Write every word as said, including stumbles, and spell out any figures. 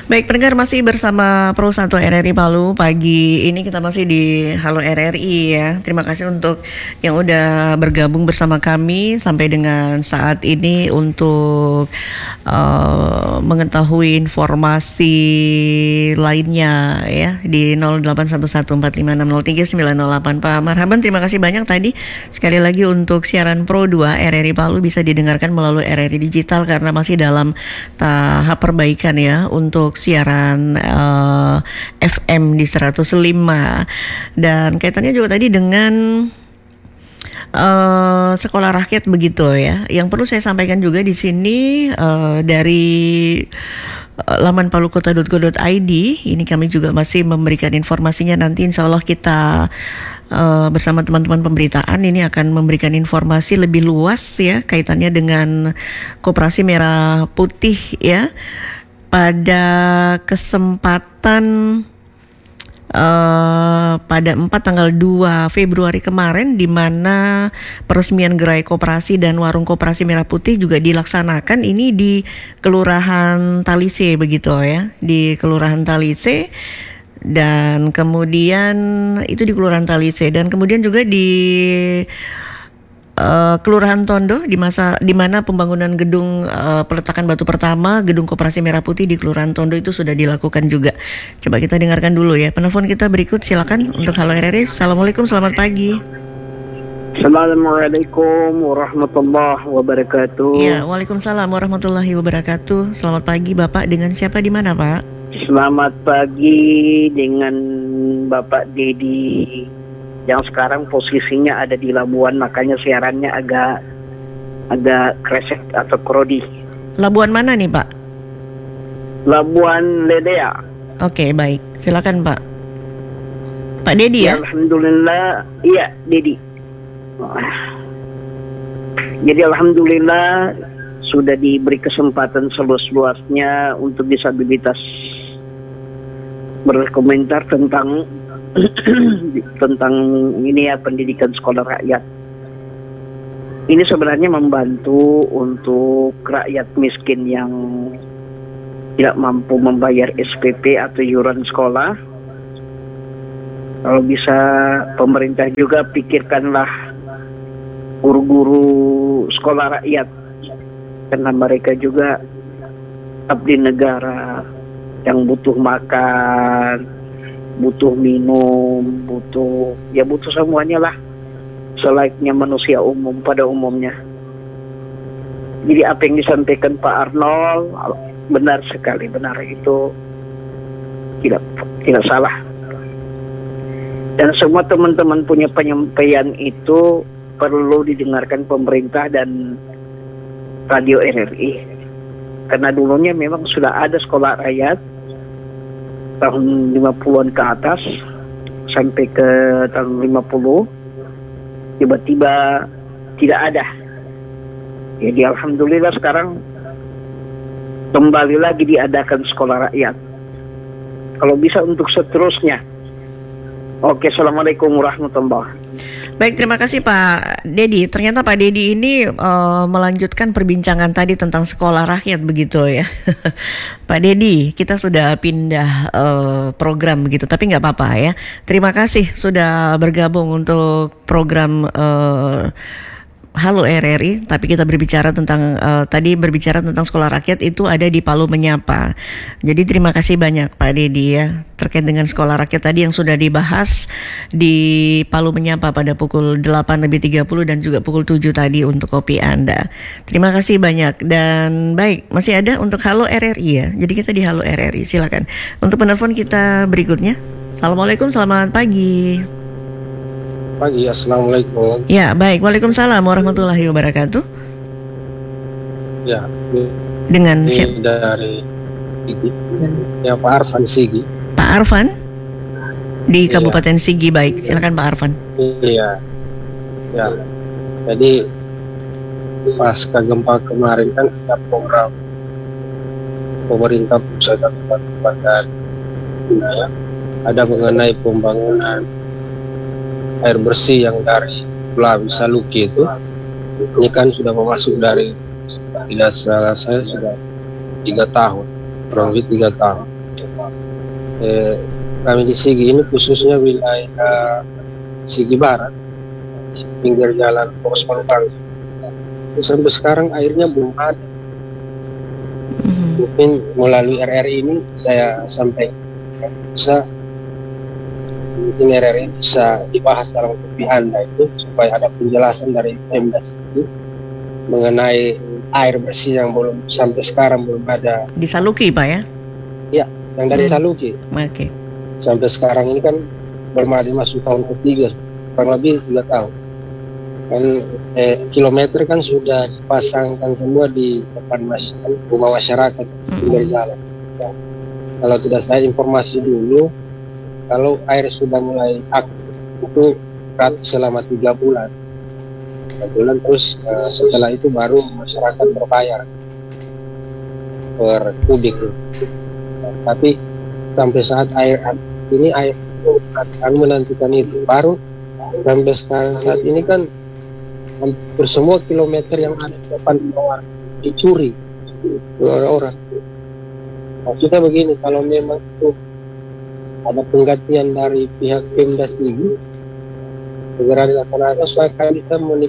Baik, pendengar masih bersama Pro satu R R I Palu. Pagi ini kita masih di Halo R R I ya. Terima kasih untuk yang udah bergabung bersama kami sampai dengan saat ini untuk uh, mengetahui informasi lainnya ya di nol delapan satu satu empat lima enam nol tiga sembilan nol delapan. Pak Marhaban, terima kasih banyak tadi. Sekali lagi untuk siaran Pro dua R R I Palu bisa didengarkan melalui R R I Digital karena masih dalam tahap perbaikan ya untuk siaran uh, F M di seratus lima, dan kaitannya juga tadi dengan uh, sekolah rakyat begitu ya. Yang perlu saya sampaikan juga di sini uh, dari uh, laman palukota dot go dot i d ini kami juga masih memberikan informasinya. Nanti insya Allah kita Uh, bersama teman-teman pemberitaan ini akan memberikan informasi lebih luas ya kaitannya dengan Koperasi Merah Putih ya. Pada kesempatan uh, pada empat tanggal dua Februari kemarin, di mana peresmian gerai koperasi dan warung Koperasi Merah Putih juga dilaksanakan ini di Kelurahan Talise begitu ya, di Kelurahan Talise. Dan kemudian itu di Kelurahan Talise, dan kemudian juga di uh, Kelurahan Tondo di masa di mana pembangunan gedung uh, peletakan batu pertama gedung Koperasi Merah Putih di Kelurahan Tondo itu sudah dilakukan juga. Coba kita dengarkan dulu ya penelpon kita berikut, silakan untuk Halo R R I. Assalamualaikum, selamat pagi. Assalamualaikum warahmatullahi wabarakatuh. Ya, waalaikumsalam warahmatullahi wabarakatuh. Selamat pagi Bapak, dengan siapa di mana Pak? Selamat pagi dengan Bapak Dedi yang sekarang posisinya ada di Labuan, makanya siarannya agak agak kresek atau krodi. Labuan mana nih Pak? Labuan Ledea. Oke, baik, silakan Pak. Pak Dedi ya? Alhamdulillah, iya Dedi. Jadi alhamdulillah sudah diberi kesempatan seluas-luasnya untuk disabilitas berkomentar tentang tentang ini ya, pendidikan sekolah rakyat. Ini sebenarnya membantu untuk rakyat miskin yang tidak mampu membayar S P P atau iuran sekolah. Kalau bisa pemerintah juga pikirkanlah guru-guru sekolah rakyat, karena mereka juga abdi negara yang butuh makan, butuh minum, butuh ya butuh semuanya lah, selayaknya manusia umum pada umumnya. Jadi apa yang disampaikan Pak Arnold benar sekali, benar, itu tidak tidak salah. Dan semua teman-teman punya penyampaian itu perlu didengarkan pemerintah dan radio R R I. Karena dulunya memang sudah ada sekolah rakyat tahun lima puluhan ke atas sampai ke tahun lima puluh, tiba-tiba tidak ada. Jadi alhamdulillah sekarang kembali lagi diadakan sekolah rakyat. Kalau bisa untuk seterusnya. Oke, assalamualaikum warahmatullahi wabarakatuh. Baik, terima kasih Pak Dedi. Ternyata Pak Dedi ini uh, melanjutkan perbincangan tadi tentang sekolah rakyat begitu ya. Pak Dedi, kita sudah pindah uh, program begitu, tapi nggak apa-apa ya. Terima kasih sudah bergabung untuk program uh, Halo R R I, tapi kita berbicara tentang uh, tadi berbicara tentang sekolah rakyat itu ada di Palu Menyapa. Jadi terima kasih banyak Pak Dedi ya terkait dengan sekolah rakyat tadi yang sudah dibahas di Palu Menyapa pada pukul delapan lebih tiga puluh dan juga pukul tujuh tadi untuk kopi Anda. Terima kasih banyak, dan baik, masih ada untuk Halo R R I ya. Jadi kita di Halo R R I, silakan. Untuk penelpon kita berikutnya. Assalamualaikum, selamat pagi. Pagi, assalamualaikum. Ya, baik, waalaikumsalam warahmatullahi wabarakatuh. Ya, dengan ini siapa? Dari Sigi, ya Pak Arfan Sigi. Pak Arfan di Iya. Kabupaten Sigi, baik, silakan Pak Arfan. Iya, ya. Jadi pasca gempa kemarin kan ada program pemerintah pusat dan kabupaten, ya, ada mengenai pembangunan air bersih yang dari Belawi Saluki itu. Ini kan sudah masuk dari, tidak salah saya sudah tiga tahun, kurang lebih tiga tahun. eh, kami di Sigi ini khususnya wilayah Sigi Barat, di pinggir jalan Pos Palumpang. Sampai sekarang airnya belum ada. Mhm. Mungkin melalui R R I ini saya sampaikan bisa mungkin R R I bisa dibahas dalam kopi Anda itu supaya ada penjelasan dari Pemdas itu mengenai air bersih yang belum sampai sekarang belum ada. Di Saluki Pak ya? Ya, yang dari Hmm. Saluki Oke. sampai sekarang ini kan belum ada masuk tahun ketiga, kurang lebih tiga tahun. Kan eh, kilometer kan sudah dipasangkan semua di depan mas, rumah masyarakat pinggir Mm-mm. jalan. Ya. Kalau tidak saya informasi dulu, kalau air sudah mulai aktif itu gratis selama tiga bulan. Tiga bulan terus eh, setelah itu baru masyarakat berbayar per kubik. Nah, tapi sampai saat air ini air itu akan menantikan itu baru sampai sekarang saat ini kan hampir semua kilometer yang ada di depan rumah dicuri oleh orang. Maksudnya begini, kalau memang itu ada penggantian dari pihak Pemdas ini segera dilaksanakan supaya bisa menikmati